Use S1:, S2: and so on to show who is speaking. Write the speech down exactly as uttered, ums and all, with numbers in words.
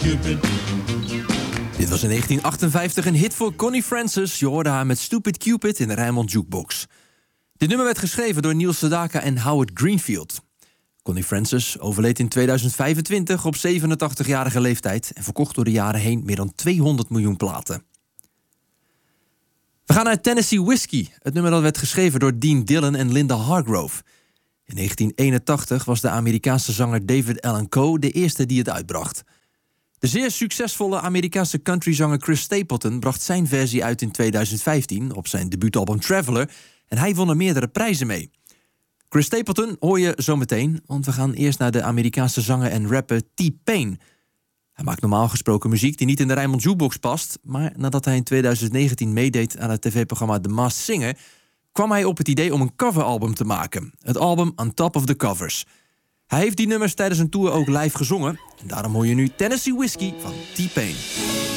S1: Dit was in negentien achtenvijftig een hit voor Connie Francis. Je hoorde haar met Stupid Cupid in de Rijnmond Jukebox. Dit nummer werd geschreven door Neil Sedaka en Howard Greenfield. Connie Francis overleed in tweeduizend vijfentwintig op zevenentachtigjarige leeftijd en verkocht door de jaren heen meer dan tweehonderd miljoen platen. We gaan naar Tennessee Whiskey, het nummer dat werd geschreven door Dean Dillon en Linda Hargrove. In negentien eenentachtig was de Amerikaanse zanger David Allan Coe de eerste die het uitbracht. De zeer succesvolle Amerikaanse countryzanger Chris Stapleton bracht zijn versie uit in tweeduizend vijftien op zijn debuutalbum Traveler en hij won er meerdere prijzen mee. Chris Stapleton hoor je zo meteen, want we gaan eerst naar de Amerikaanse zanger en rapper T-Pain. Hij maakt normaal gesproken muziek die niet in de Rijnmond Jukebox past, maar nadat hij in tweeduizend negentien meedeed aan het tv-programma The Masked Singer, kwam hij op het idee om een coveralbum te maken. Het album On Top of the Covers. Hij heeft die nummers tijdens een tour ook live gezongen. En daarom hoor je nu Tennessee Whiskey van T-Pain.